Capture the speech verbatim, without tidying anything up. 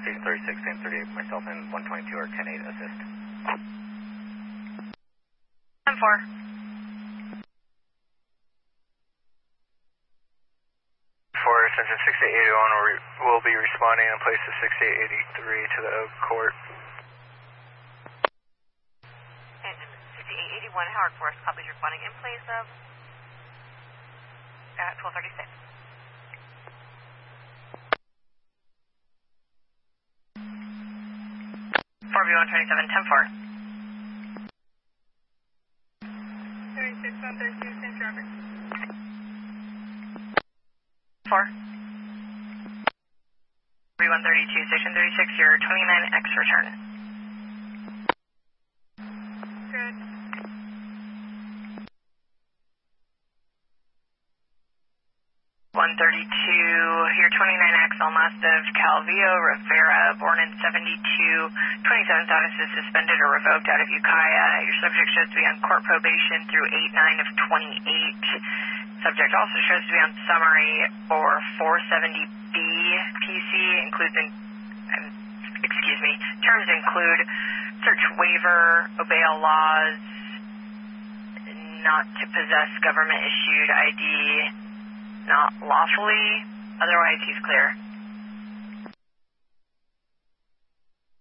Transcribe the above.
Station thirty-six, Station thirty-eight, myself and one twenty-two are ten eight assist. ten four. For Ascension sixty-eight eighty-one, we'll be responding in place of sixty-eight eighty-three to the court. sixty-eight eighty-one, Howard Forest, copies responding in place of at twelve thirty-six. four V one twenty-seven, ten four. thirty-six, one thirty-two, same traffic. four. V one thirty-two, Station thirty-six, your twenty-nine X return. Good. one thirty-two, your twenty-nine X, El Mastiff, Calvillo Rivera, born in seventy-two, twenty-seven status is suspended or revoked out of Ukiah. Your subject shows to be on court probation through eight nine of twenty-eight. Subject also shows to be on summary or four seventy B P C, includes, in, um, excuse me, terms include search waiver, obey all laws, not to possess government issued I D, not lawfully, otherwise he's clear.